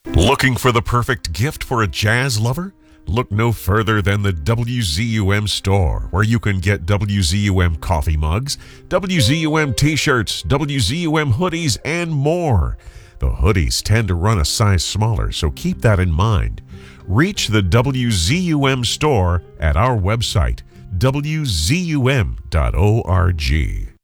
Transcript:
Looking for the perfect gift for a jazz lover? Look no further than the WZUM store, where you can get WZUM coffee mugs, WZUM t-shirts, WZUM hoodies, and more. The hoodies tend to run a size smaller, so keep that in mind. Reach the WZUM store at our website, wzum.org.